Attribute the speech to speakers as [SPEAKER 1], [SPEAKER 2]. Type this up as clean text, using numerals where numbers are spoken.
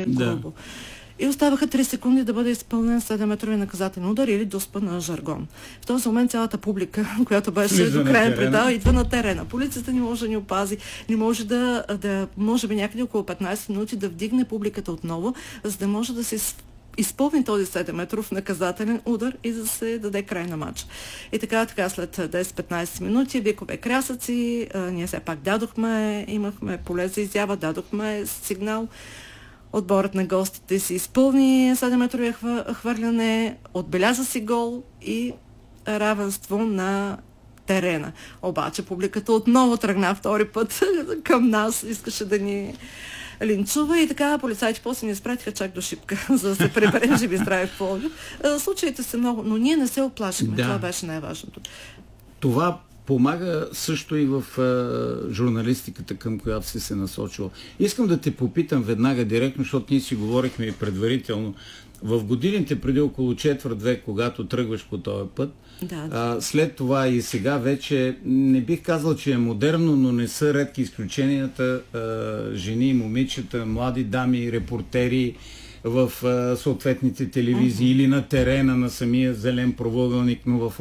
[SPEAKER 1] е грубо. И оставаха 3 секунди да бъде изпълнен 7-метрови наказателен удар или дуспа на жаргон. В този момент цялата публика, която беше до крайен предел, идва на терена. Полицията не може да ни опази, не може да може би някъде около 15 минути да вдигне публиката отново, за да може да се изпълни този 7-метров наказателен удар и да се даде край на матча. И така след 10-15 минути, викове крясъци, ние все пак имахме поле за изява, дадохме сигнал. Отборът на гостите си изпълни 7-метровия хвърляне, отбеляза си гол и равенство на терена. Обаче публиката отново тръгна втори път към нас, искаше да ни линчува и така полицайите после ни изпратиха чак до Шипка, за да се приберем живи здрави в Пловдив. Случаите са много, но ние не се оплашихме. Това беше най-важното.
[SPEAKER 2] Това помага също и в журналистиката, към която си се насочила. Искам да те попитам веднага директно, защото ние си говорихме и предварително. В годините преди около четвърт век, когато тръгваш по този път, след това и сега вече, не бих казал, че е модерно, но не са редки изключенията, жени и момичета, млади дами, репортери в съответните телевизии или на терена на самия зелен правоъгълник, но в